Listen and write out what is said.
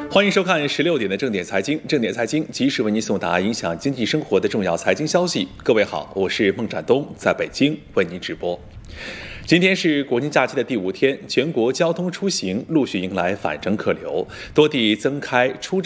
欢迎收看16点的正点财经，正点财经及时为您送达影响经济生活的重要财经消息。各位好，我是孟展东，在北京为您直播。今天是国庆假期的第5天，全国交通出行陆续迎来返程客流，多地增开出